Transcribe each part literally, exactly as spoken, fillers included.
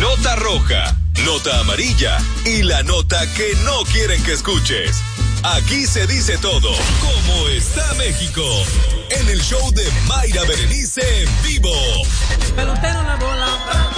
nota roja, nota amarilla y la nota que no quieren que escuches. Aquí se dice todo. ¿Cómo está México? En el show de Mayra Berenice en vivo. Pelotero la bola.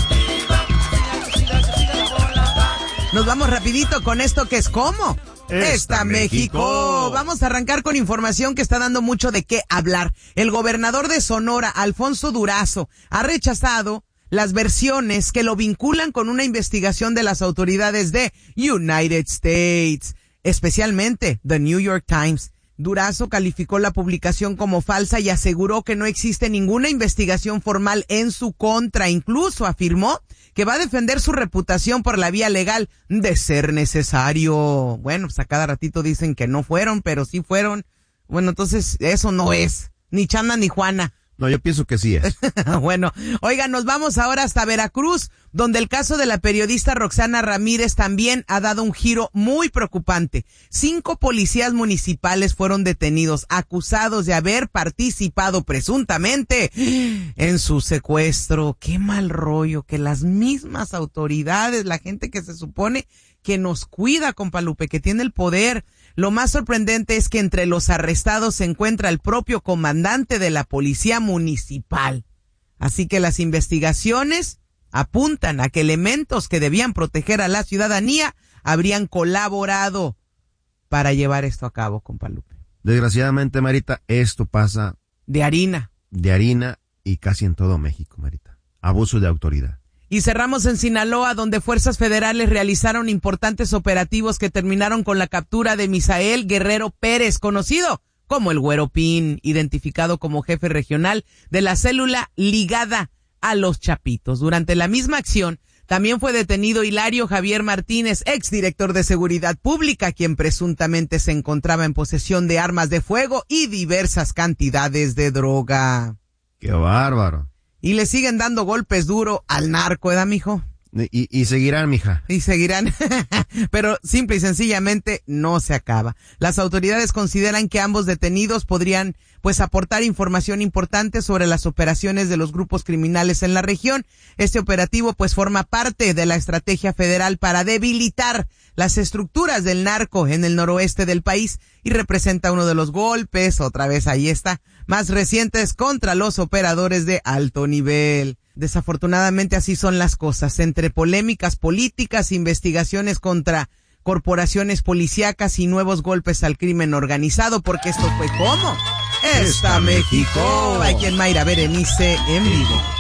Nos vamos rapidito con esto que es ¿cómo? Está, está México. México. Vamos a arrancar con información que está dando mucho de qué hablar. El gobernador de Sonora, Alfonso Durazo, ha rechazado las versiones que lo vinculan con una investigación de las autoridades de United States, especialmente The New York Times. Durazo calificó la publicación como falsa y aseguró que no existe ninguna investigación formal en su contra. Incluso afirmó que va a defender su reputación por la vía legal de ser necesario. Bueno, pues a cada ratito dicen que no fueron, pero sí fueron. Bueno, entonces eso no es. Ni Chana ni Juana. No, yo pienso que sí es. Bueno, oigan, nos vamos ahora hasta Veracruz, donde el caso de la periodista Roxana Ramírez también ha dado un giro muy preocupante. Cinco policías municipales fueron detenidos, acusados de haber participado presuntamente en su secuestro. Qué mal rollo que las mismas autoridades, la gente que se supone que nos cuida, compa Lupe, que tiene el poder. Lo más sorprendente es que entre los arrestados se encuentra el propio comandante de la policía municipal. Así que las investigaciones apuntan a que elementos que debían proteger a la ciudadanía habrían colaborado para llevar esto a cabo, compa Lupe. Desgraciadamente, Marita, esto pasa de harina. De harina y casi en todo México, Marita. Abuso de autoridad. Y cerramos en Sinaloa, donde fuerzas federales realizaron importantes operativos que terminaron con la captura de Misael Guerrero Pérez, conocido como el Güero Pin, identificado como jefe regional de la célula ligada a los Chapitos. Durante la misma acción, también fue detenido Hilario Javier Martínez, exdirector de Seguridad Pública, quien presuntamente se encontraba en posesión de armas de fuego y diversas cantidades de droga. ¡Qué bárbaro! Y le siguen dando golpes duro al narco, ¿verdad, mijo? Y, y seguirán, mija. Y seguirán. Pero simple y sencillamente no se acaba. Las autoridades consideran que ambos detenidos podrían, pues, aportar información importante sobre las operaciones de los grupos criminales en la región. Este operativo, pues, forma parte de la estrategia federal para debilitar las estructuras del narco en el noroeste del país y representa uno de los golpes, otra vez ahí está, más recientes contra los operadores de alto nivel. Desafortunadamente así son las cosas, entre polémicas políticas, investigaciones contra corporaciones policíacas y nuevos golpes al crimen organizado, porque esto fue como Está México. Aquí en Mayra Berenice en vivo.